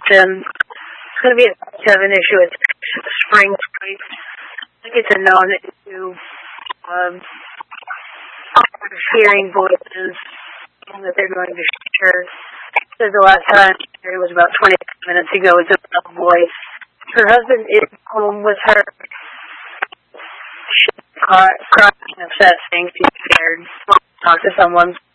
It's going to be kind of an issue at spring break. I think it's a non-issue. Hearing voices that they're going to share. So the last time it was about 20 minutes ago. It's a little boy. Her husband is home with her. She's crying, upset, saying she's scared. Wants to talk to someone.